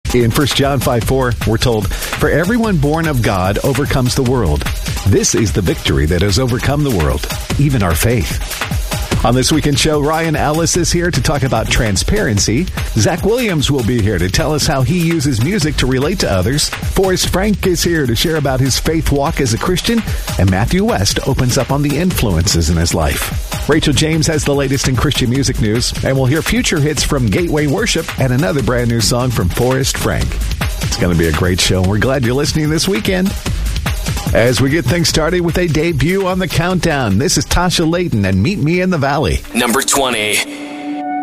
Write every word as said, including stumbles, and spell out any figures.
In First John five four, we're told, "For everyone born of God overcomes the world. This is the victory that has overcome the world, even our faith." On this weekend show, Ryan Ellis is here to talk about transparency. Zach Williams will be here to tell us how he uses music to relate to others. Forrest Frank is here to share about his faith walk as a Christian. And Matthew West opens up on the influences in his life. Rachel James has the latest in Christian music news. And we'll hear future hits from Gateway Worship and another brand new song from Forrest Frank. It's going to be a great show. We're glad you're listening this weekend. As we get things started with a debut on the countdown, this is Tasha Layton and Meet Me in the Valley. Number twenty.